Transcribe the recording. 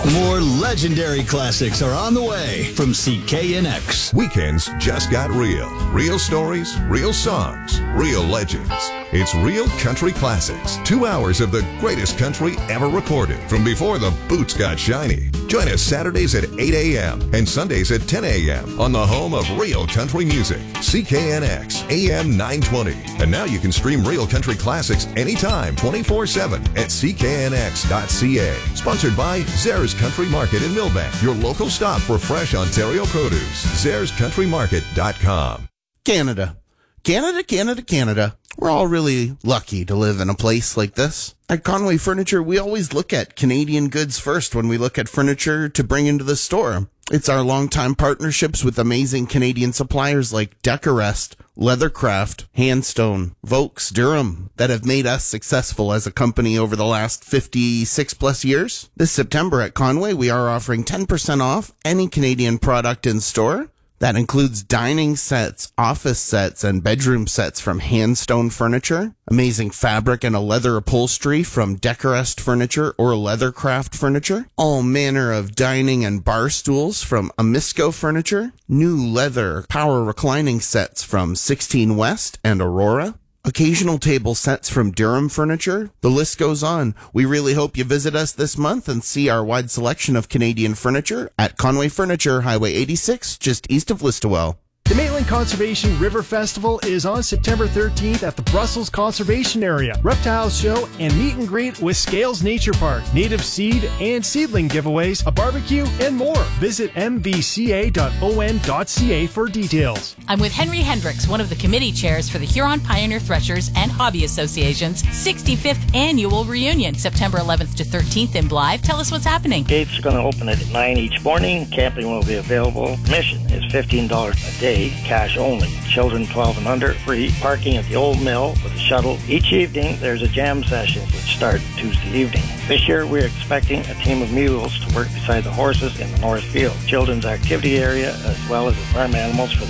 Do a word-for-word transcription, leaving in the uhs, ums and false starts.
More legendary classics are on the way from C K N X. Weekends just got real. Real stories, real songs, real legends. It's Real Country Classics. Two hours of the greatest country ever recorded from before the boots got shiny. Join us Saturdays at eight a.m. and Sundays at ten a.m. on the home of real country music, C K N X, A M nine twenty. And now you can stream Real Country Classics anytime, twenty-four seven at C K N X dot C A. Sponsored by Zares Country Market in Millbank, your local stop for fresh Ontario produce. Zares Country Market dot com. Canada. Canada, Canada, Canada. We're all really lucky to live in a place like this. At Conway Furniture, we always look at Canadian goods first when we look at furniture to bring into the store. It's our longtime partnerships with amazing Canadian suppliers like Decorest, Leathercraft, Handstone, Vokes, Durham that have made us successful as a company over the last fifty-six plus years. This September at Conway, we are offering ten percent off any Canadian product in store. That includes dining sets, office sets, and bedroom sets from Handstone Furniture, amazing fabric and a leather upholstery from Decorest Furniture or Leathercraft Furniture, all manner of dining and bar stools from Amisco Furniture, new leather power reclining sets from sixteen West and Aurora, occasional table sets from Durham Furniture. The list goes on. We really hope you visit us this month and see our wide selection of Canadian furniture at Conway Furniture, Highway eighty-six, just east of Listowel. The Maitland Conservation River Festival is on September thirteenth at the Brussels Conservation Area. Reptiles show and meet and greet with Scales Nature Park, native seed and seedling giveaways, a barbecue, and more. Visit m v c a dot o n dot c a for details. I'm with Henry Hendricks, one of the committee chairs for the Huron Pioneer Threshers and Hobby Association's sixty-fifth annual reunion, September eleventh to thirteenth in Blythe. Tell us what's happening. Gates are going to open at nine each morning. Camping will be available. Admission is fifteen dollars a day. Cash only. Children twelve and under, free. Parking at the old mill with a shuttle. Each evening, there's a jam session which start Tuesday evening. This year, we're expecting a team of mules to work beside the horses in the north field. Children's activity area, as well as the farm animals for the